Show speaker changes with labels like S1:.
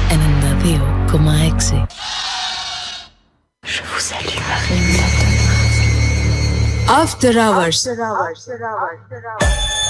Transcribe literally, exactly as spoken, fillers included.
S1: ενενήντα δύο κόμμα έξι. Je vous salue Marie. After hours. After hours. After hours. After hours.